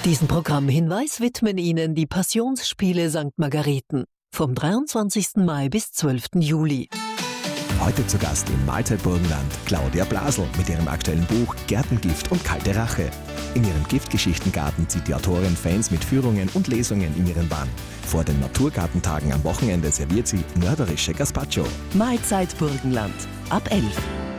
Diesen Programmhinweis widmen Ihnen die Passionsspiele St. Margareten vom 23. Mai bis 12. Juli. Heute zu Gast im Mahlzeit Burgenland Claudia Blasel mit ihrem aktuellen Buch Gärtengift und kalte Rache. In ihrem Giftgeschichtengarten zieht die Autorin Fans mit Führungen und Lesungen in ihren Bann. Vor den Naturgartentagen am Wochenende serviert sie mörderische Gazpacho. Mahlzeit Burgenland ab 11.